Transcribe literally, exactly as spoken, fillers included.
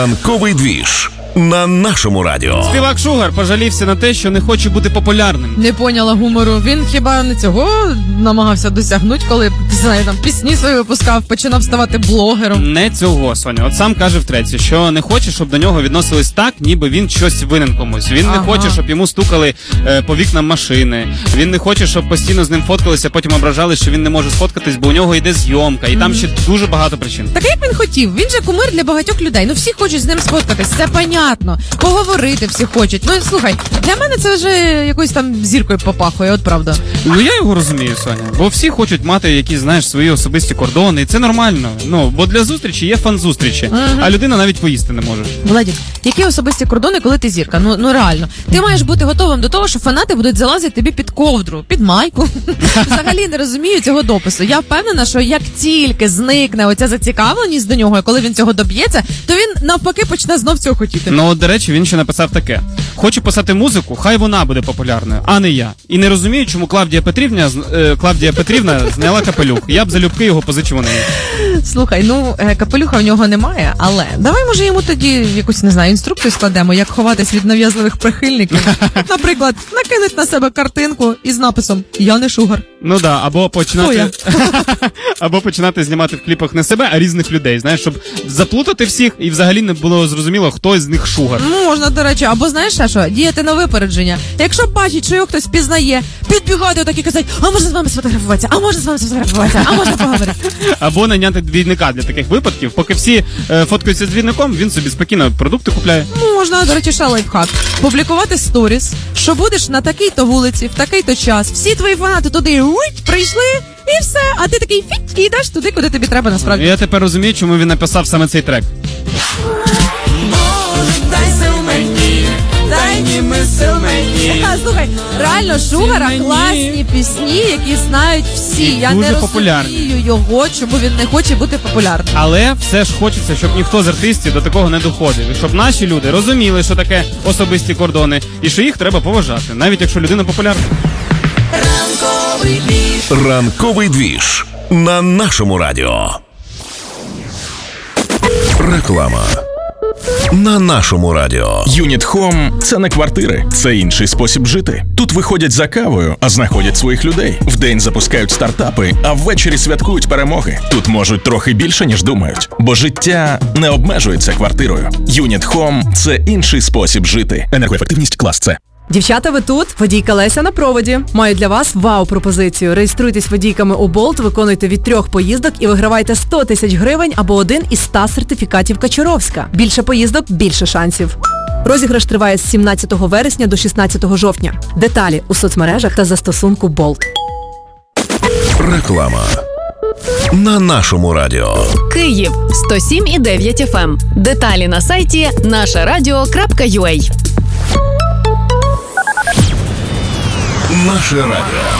Ранковий двіж на нашому радіо. Співак Шугар пожалівся на те, що не хоче бути популярним. Не поняла гумору. Він хіба не цього намагався досягнути, коли, знаю, там пісні свої випускав, починав ставати блогером? Не цього, Соня. От сам каже втретє, що не хоче, щоб до нього відносились так, ніби він щось винен комусь. Він ага. не хоче, щоб йому стукали е, по вікнам машини. Він не хоче, щоб постійно з ним фоткалися, потім ображали, що він не може сфоткатись, бо у нього йде зйомка. І mm-hmm. там ще дуже багато причин. Так як він хотів? Він же кумир для багатьох людей. Ну всі хочуть з ним сфоткатись, це понятно. Поговорити всі хочуть. Ну слухай, для мене це вже якоюсь там зіркою попахує, от правда. Ну я його розумію, Соня. Бо всі хочуть мати якісь, знаєш, свої особисті кордони, і це нормально. Ну, бо для зустрічі є фан-зустрічі, ага. а людина навіть поїсти не може. Владик, які особисті кордони, коли ти зірка? Ну, ну реально. Ти маєш бути готовим до того, що фанати будуть залазити тобі під ковдру, під майку. Взагалі не розумію цього допису. Я впевнена, що як тільки зникне оця зацікавленість до нього, і коли він цього доб'ється, то він навпаки почне знов цього хотіти. Ну, от, до речі, він ще написав таке. Хочу писати музику, хай вона буде популярною, а не я. І не розумію, чому Клавдія Петрівна, е, Клавдія Петрівна зняла капелюх. Я б залюбки його позичив у неї. Слухай, ну, капелюха в нього немає, але давай, може, йому тоді якусь, не знаю, інструкцію складемо, як ховатись від нав'язливих прихильників. Наприклад, накинуть на себе картинку із написом «Я не Шугар». Ну да, або починати або починати знімати в кліпах не себе, а різних людей, знаєш, щоб заплутати всіх і взагалі не було зрозуміло, хто з них Шугар. Ну, можна, до речі, або знаєш ще що, діяти на випередження. Якщо бачить, що його хтось пізнає, підбігати отак і казати, а можна з вами сфотографуватися, а можна з вами сфотографуватися, а можна поговорити. Або найняти двійника для таких випадків, поки всі е, фоткаються з двійником, він собі спокійно продукти купляє. Можна, до речі, ще лайфхак. Публікувати сторіс, що будеш на такій-то вулиці, в такий-то час. Всі твої фанати туди ують, прийшли, і все. А ти такий фіть і йдеш туди, куди тобі треба насправді. Я тепер розумію, чому він написав саме цей трек. А, слухай, реально Шугара класні пісні, які знають всі. І Я не популярні. розумію його, чому він не хоче бути популярним. Але все ж хочеться, щоб ніхто з артистів до такого не доходив. І щоб наші люди розуміли, що таке особисті кордони, і що їх треба поважати, навіть якщо людина популярна. Ранковий двіж. Ранковий двіж на нашому радіо. Реклама. На нашому радіо. Юніт Хом – це не квартири, це інший спосіб жити. Тут виходять за кавою, а знаходять своїх людей. Вдень запускають стартапи, а ввечері святкують перемоги. Тут можуть трохи більше, ніж думають. Бо життя не обмежується квартирою. Юніт Хом – це інший спосіб жити. Енергоефективність клас С. Дівчата, ви тут? Водійка Леся на проводі. Маю для вас вау-пропозицію. Реєструйтесь водійками у Болт, виконуйте від трьох поїздок і вигравайте сто тисяч гривень або один із ста сертифікатів Качуровська. Більше поїздок – більше шансів. Розіграш триває з сімнадцятого вересня до шістнадцятого жовтня. Деталі у соцмережах та застосунку Болт. Реклама. На нашому радіо. Київ сто сім і дев'ять еф ем. Деталі на сайті наша радіо крапка ю а. Наше радіо.